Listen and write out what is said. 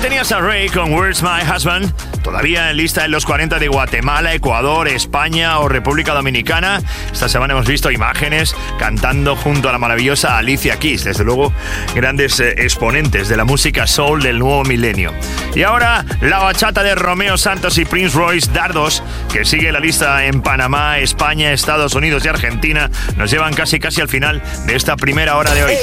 tenías a Rey con Where's My Husband, todavía en lista en los 40 de Guatemala, Ecuador, España o República Dominicana. Esta semana hemos visto imágenes cantando junto a la maravillosa Alicia Keys, desde luego grandes exponentes de la música soul del nuevo milenio. Y ahora la bachata de Romeo Santos y Prince Royce, Dardos, que sigue la lista en Panamá, España, Estados Unidos y Argentina, nos llevan casi al final de esta primera hora de hoy.